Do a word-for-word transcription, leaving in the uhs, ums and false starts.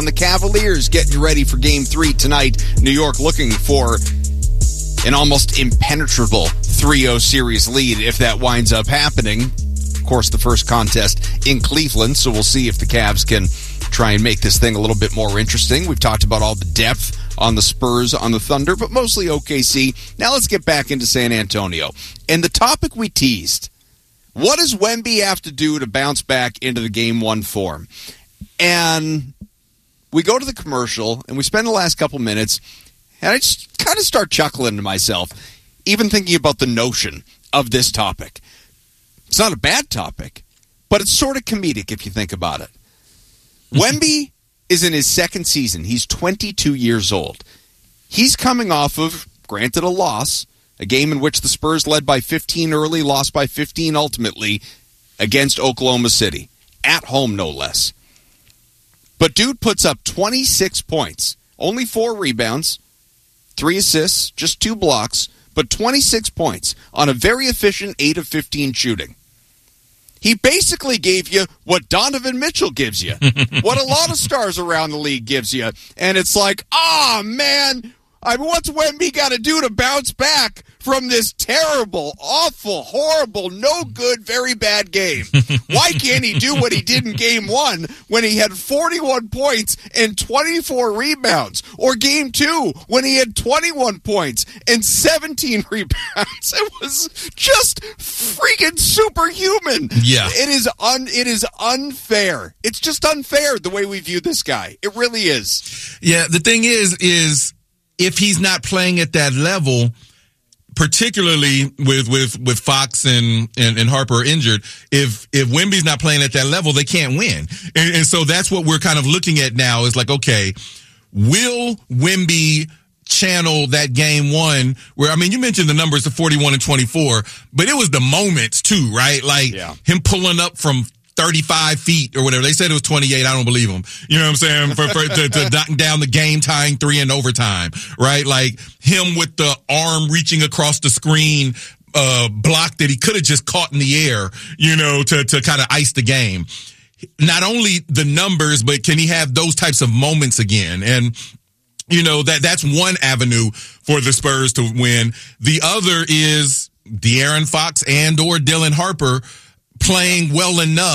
The Cavaliers getting ready for game three tonight. New York looking for an almost impenetrable three oh series lead if that winds up happening. Of course, the first contest in Cleveland, so we'll see if the Cavs can try and make this thing a little bit more interesting. We've talked about all the depth on the Spurs, on the Thunder, but mostly O K C. Now let's get back into San Antonio. And the topic we teased, what does Wemby have to do to bounce back into the game one form? And we go to the commercial, and we spend the last couple minutes, and I just kind of start chuckling to myself, even thinking about the notion of this topic. It's not a bad topic, but it's sort of comedic if you think about it. Wemby is in his second season. He's twenty-two years old. He's coming off of, granted, a loss, a game in which the Spurs led by fifteen early, lost by fifteen ultimately against Oklahoma City. At home, no less. But dude puts up twenty-six points, only four rebounds, three assists, just two blocks, but twenty-six points on a very efficient eight of fifteen shooting. He basically gave you what Donovan Mitchell gives you, what a lot of stars around the league gives you. And it's like, ah, oh, man, I mean, what's Wemby got to do to bounce back from this terrible, awful, horrible, no good, very bad game? Why can't he do what he did in game one when he had forty-one points and twenty-four rebounds? Or game two when he had twenty-one points and seventeen rebounds? It was just freaking superhuman. Yeah. It is un, it is unfair. It's just unfair the way we view this guy. It really is. Yeah, the thing is, is if he's not playing at that level, particularly with, with, with Fox and, and, and Harper injured, if, if Wemby's not playing at that level, they can't win. And, and so that's what we're kind of looking at now is like, okay, will Wemby channel that game one where, I mean, you mentioned the numbers of forty-one and twenty-four, but it was the moments too, right? Like yeah. him pulling up from thirty-five feet or whatever. They said it was twenty-eight. I don't believe them. You know what I'm saying? For, for to, to knock down the game tying three in overtime, right? Like him with the arm reaching across the screen, uh, block that he could have just caught in the air, you know, to, to kind of ice the game. Not only the numbers, but can he have those types of moments again? And, you know, that, that's one avenue for the Spurs to win. The other is De'Aaron Fox and or Dylan Harper playing well enough